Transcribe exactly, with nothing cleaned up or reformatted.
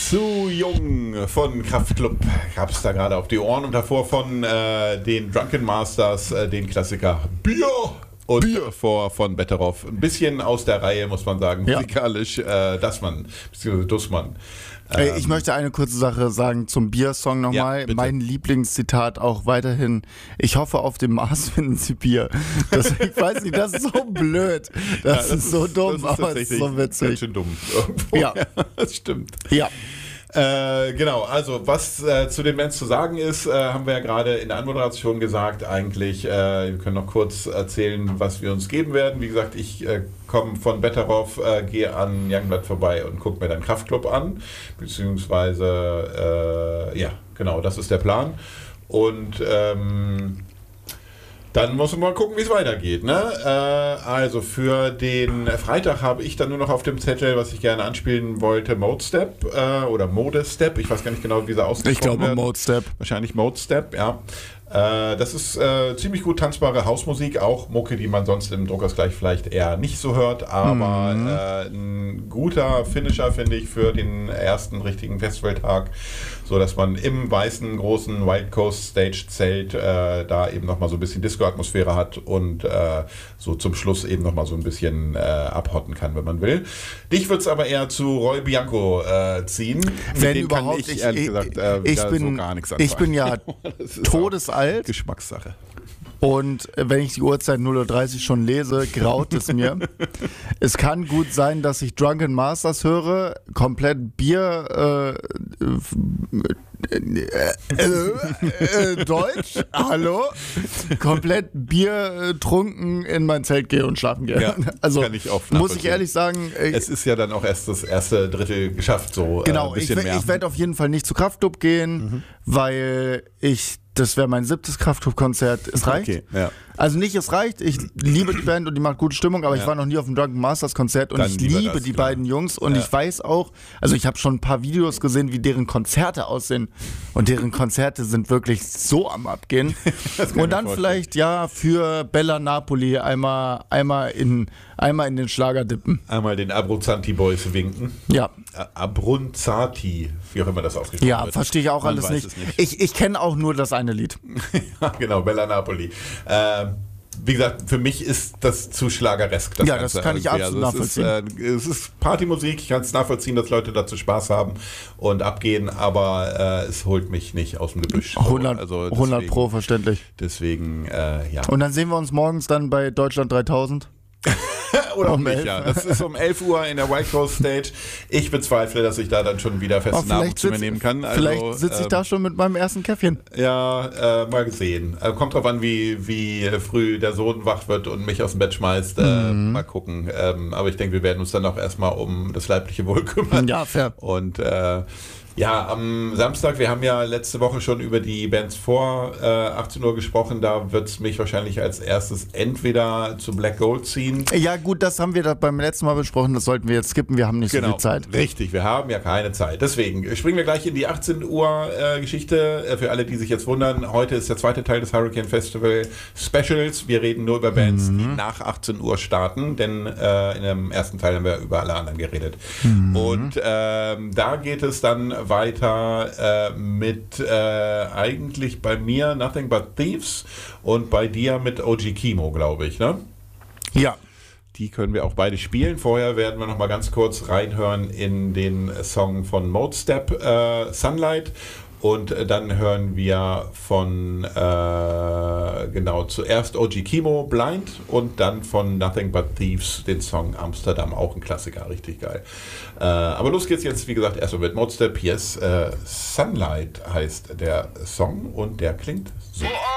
Zu jung von Kraftklub gab es da gerade auf die Ohren und davor von äh, den Drunken Masters äh, den Klassiker Bier und Bier. Vor von Betteroff. Ein bisschen aus der Reihe, muss man sagen, ja. musikalisch, äh, Dassmann, beziehungsweise Dussmann. Ähm, ich möchte eine kurze Sache sagen zum Bier-Song nochmal. Ja, mein Lieblingszitat auch weiterhin. Ich hoffe, auf dem Mars finden Sie Bier. Das, ich weiß nicht, das ist so blöd. Das, ja, das ist so dumm, das ist aber es ist so witzig. Ganz schön dumm. Ja, das stimmt. Ja. Äh, genau, also was äh, zu den Bands zu sagen ist, äh, haben wir ja gerade in der Anmoderation gesagt, eigentlich, äh, wir können noch kurz erzählen, was wir uns geben werden. Wie gesagt, ich äh, komme von Betteroff, äh, gehe an Youngblood vorbei und gucke mir dann Kraftklub an, beziehungsweise, äh, ja, genau, das ist der Plan. Und ähm, dann muss man mal gucken, wie es weitergeht. Ne? Äh, also für den Freitag habe ich dann nur noch auf dem Zettel, was ich gerne anspielen wollte, Mode Step äh, oder Mode Step. Ich weiß gar nicht genau, wie sie ausgesprochen Ich glaube werden. Mode Step. Wahrscheinlich Mode Step, ja. Äh, das ist äh, ziemlich gut tanzbare Hausmusik, auch Mucke, die man sonst im Druckersgleich vielleicht eher nicht so hört, aber mhm. äh, ein guter Finisher, finde ich, für den ersten richtigen Festivaltag, so dass man im weißen, großen Wild Coast Stage Zelt äh, da eben nochmal so ein bisschen Disco-Atmosphäre hat und äh, so zum Schluss eben nochmal so ein bisschen äh, abhotten kann, wenn man will. Dich wird es aber eher zu Roy Bianco äh, ziehen. Wenn Mit dem überhaupt, kann ich, ich, ehrlich ich, gesagt, äh, ich, bin, so gar nichts anfangen. ich bin ja todesalt. Geschmackssache. Und wenn ich die Uhrzeit null Uhr dreißig schon lese, graut es mir. Es kann gut sein, dass ich Drunken Masters höre, komplett Bier, äh, äh, äh, äh, Deutsch, hallo, komplett Bier äh, trunken in mein Zelt gehe und schlafen gehe. Ja, also kann ich oft muss ich ehrlich sagen. Äh, es ist ja dann auch erst das erste Drittel geschafft, so genau, äh, ein bisschen ich, mehr. ich werde auf jeden Fall nicht zu Kraftklub gehen, mhm. weil ich das wäre mein siebtes Kraftklub-Konzert. Es reicht. Okay, ja. Also nicht, es reicht. Ich liebe die Band und die macht gute Stimmung, aber ja. ich war noch nie auf dem Drunken Masters Konzert und Dann ich liebe das, die klar. beiden Jungs und ja. ich weiß auch, also ich habe schon ein paar Videos gesehen, wie deren Konzerte aussehen und deren Konzerte sind wirklich so am Abgehen. Und dann vielleicht ja für Bella Napoli einmal, einmal, in, einmal in den Schlager dippen. Einmal den Abruzzanti Boys winken. Ja. Abruzzati, wie auch immer das ausgesprochen ja, wird. Ja, verstehe ich auch Man alles nicht. nicht. Ich, ich kenne auch nur das eine Lied. Ja, genau, Bella Napoli. Äh, wie gesagt, für mich ist das zu schlageresk. Das ja, Ganze das kann ich absolut also es nachvollziehen. Ist, äh, es ist Partymusik, ich kann es nachvollziehen, dass Leute dazu Spaß haben und abgehen, aber äh, es holt mich nicht aus dem Gebüsch. hundert, also deswegen, hundert Pro, verständlich. Deswegen, äh, ja. Und dann sehen wir uns morgens dann bei Deutschland dreitausend. Oder um nicht, ja. Das ist um elf Uhr in der Wild Coast Stage. Ich bezweifle, dass ich da dann schon wieder festen Namen zu mir nehmen kann. Also, vielleicht sitze ich ähm, da schon mit meinem ersten Käffchen. Ja, äh, mal gesehen. Also, kommt drauf an, wie, wie früh der Sohn wach wird und mich aus dem Bett schmeißt. Äh, mhm. Mal gucken. Ähm, aber ich denke, wir werden uns dann auch erstmal um das leibliche Wohl kümmern. Ja, fair. Und äh, ja, am Samstag, wir haben ja letzte Woche schon über die Bands vor äh, achtzehn Uhr gesprochen, da wird es mich wahrscheinlich als erstes entweder zu Black Gold ziehen. Ja gut, das haben wir da beim letzten Mal besprochen, das sollten wir jetzt skippen, wir haben nicht genau, so viel Zeit. Richtig, wir haben ja keine Zeit. Deswegen springen wir gleich in die achtzehn Uhr äh, Geschichte. Äh, für alle, die sich jetzt wundern, heute ist der zweite Teil des Hurricane Festival Specials. Wir reden nur über Bands, mhm. die nach achtzehn Uhr starten, denn äh, in dem ersten Teil haben wir über alle anderen geredet. Mhm. Und ähm, da geht es dann weiter äh, mit äh, eigentlich bei mir Nothing But Thieves und bei dir mit O G Kimo, glaube ich, ne? Ja. Die können wir auch beide spielen. Vorher werden wir noch mal ganz kurz reinhören in den Song von Mode Step, äh, Sunlight. Und dann hören wir von, äh, genau, zuerst O G Kimo, Blind und dann von Nothing But Thieves den Song Amsterdam, auch ein Klassiker, richtig geil. Äh, aber los geht's jetzt, wie gesagt, erstmal mit Mode Step. Yes, äh, Sunlight heißt der Song und der klingt so.